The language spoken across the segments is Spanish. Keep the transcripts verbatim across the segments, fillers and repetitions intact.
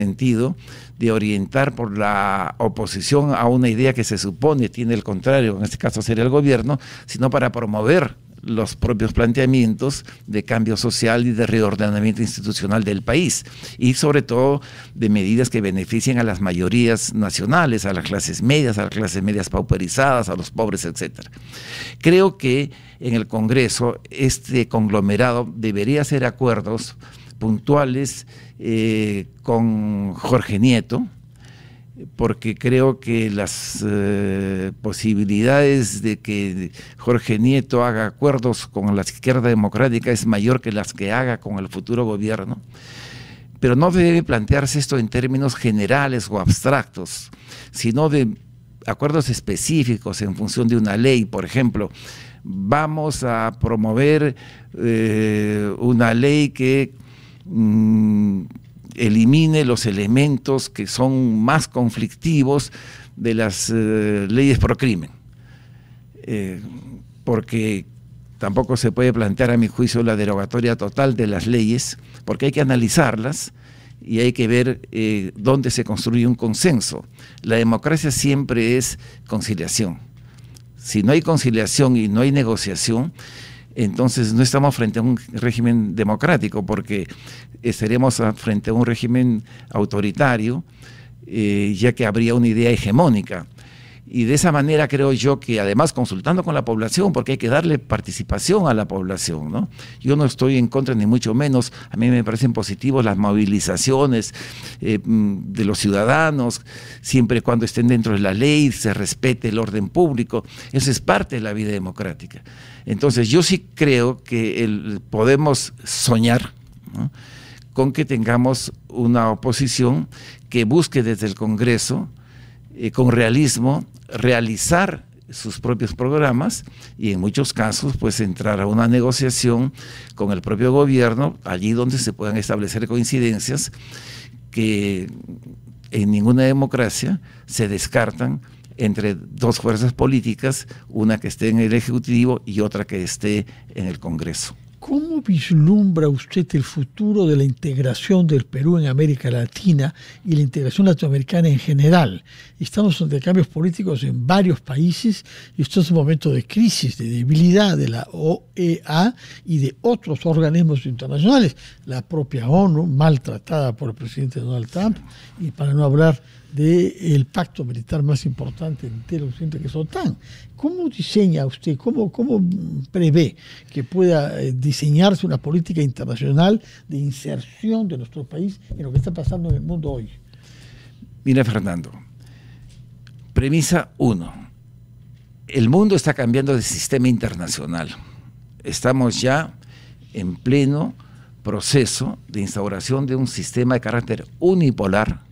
sentido de orientar por la oposición a una idea que se supone tiene el contrario, en este caso sería el gobierno, sino para promover los propios planteamientos de cambio social y de reordenamiento institucional del país, y sobre todo de medidas que beneficien a las mayorías nacionales, a las clases medias, a las clases medias pauperizadas, a los pobres, etcétera. Creo que en el Congreso este conglomerado debería hacer acuerdos puntuales eh, con Jorge Nieto, porque creo que las eh, posibilidades de que Jorge Nieto haga acuerdos con la izquierda democrática es mayor que las que haga con el futuro gobierno. Pero no debe plantearse esto en términos generales o abstractos, sino de acuerdos específicos en función de una ley. Por ejemplo, vamos a promover eh, una ley que mmm, elimine los elementos que son más conflictivos de las eh, leyes pro crimen, eh, porque tampoco se puede plantear a mi juicio la derogatoria total de las leyes, porque hay que analizarlas y hay que ver eh, dónde se construye un consenso. La democracia siempre es conciliación. Si no hay conciliación y no hay negociación, entonces no estamos frente a un régimen democrático, porque estaremos frente a un régimen autoritario, eh, ya que habría una idea hegemónica. Y de esa manera creo yo que, además consultando con la población, porque hay que darle participación a la población, ¿no? Yo no estoy en contra ni mucho menos, a mí me parecen positivos las movilizaciones eh, de los ciudadanos, siempre y cuando estén dentro de la ley, se respete el orden público, eso es parte de la vida democrática. Entonces yo sí creo que el, podemos soñar, ¿no?, con que tengamos una oposición que busque desde el Congreso, eh, con realismo, realizar sus propios programas y en muchos casos pues entrar a una negociación con el propio gobierno, allí donde se puedan establecer coincidencias que en ninguna democracia se descartan entre dos fuerzas políticas, una que esté en el Ejecutivo y otra que esté en el Congreso. ¿Cómo vislumbra usted el futuro de la integración del Perú en América Latina y la integración latinoamericana en general? Estamos ante cambios políticos en varios países y esto es un momento de crisis, de debilidad de la O E A y de otros organismos internacionales. La propia ONU, maltratada por el presidente Donald Trump, y para no hablar del pacto militar más importante entero occidente, que es OTAN. ¿Cómo diseña usted, cómo, cómo prevé que pueda diseñarse una política internacional de inserción de nuestro país en lo que está pasando en el mundo hoy? Mira, Fernando, premisa uno, el mundo está cambiando de sistema internacional. Estamos ya en pleno proceso de instauración de un sistema de carácter unipolar,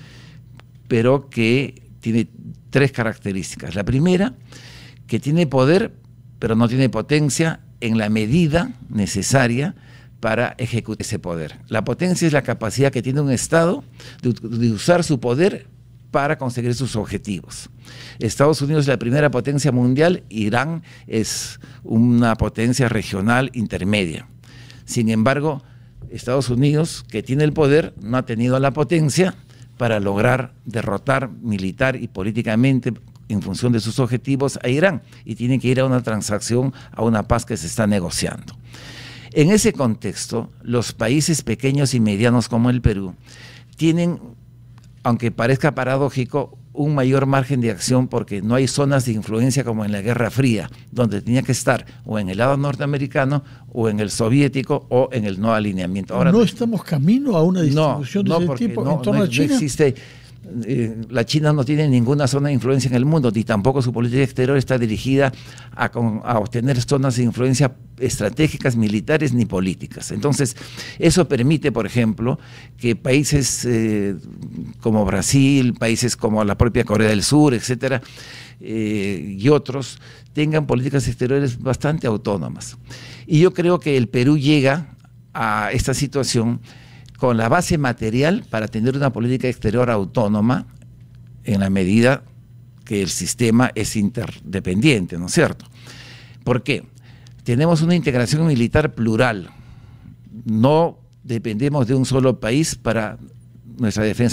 pero que tiene tres características. La primera, que tiene poder, pero no tiene potencia en la medida necesaria para ejecutar ese poder. La potencia es la capacidad que tiene un Estado de, de usar su poder para conseguir sus objetivos. Estados Unidos es la primera potencia mundial, Irán es una potencia regional intermedia. Sin embargo, Estados Unidos, que tiene el poder, no ha tenido la potencia para lograr derrotar militar y políticamente en función de sus objetivos a Irán, y tiene que ir a una transacción, a una paz que se está negociando. En ese contexto, los países pequeños y medianos como el Perú tienen, aunque parezca paradójico, un mayor margen de acción porque no hay zonas de influencia como en la Guerra Fría, donde tenía que estar o en el lado norteamericano o en el soviético o en el no alineamiento. Ahora no estamos camino a una distribución no, de no, ese tipo no, en torno no, a China. No existe, eh, la China no tiene ninguna zona de influencia en el mundo, ni tampoco su política exterior está dirigida a, a obtener zonas de influencia estratégicas, militares ni políticas. Entonces, eso permite, por ejemplo, que países eh, como Brasil, países como la propia Corea del Sur, etcétera, eh, y otros, tengan políticas exteriores bastante autónomas. Y yo creo que el Perú llega a esta situación con la base material para tener una política exterior autónoma en la medida que el sistema es interdependiente, ¿no es cierto? ¿Por qué? Tenemos una integración militar plural, no dependemos de un solo país para nuestra defensa